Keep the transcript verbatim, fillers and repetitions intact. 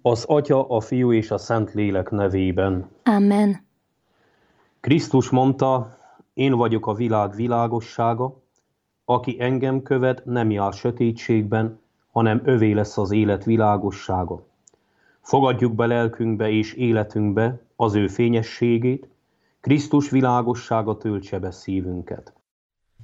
Az Atya, a Fiú és a Szentlélek nevében. Amen. Krisztus mondta, én vagyok a világ világossága, aki engem követ, nem jár sötétségben, hanem övé lesz az élet világossága. Fogadjuk be lelkünkbe és életünkbe az ő fényességét, Krisztus világossága töltse be szívünket.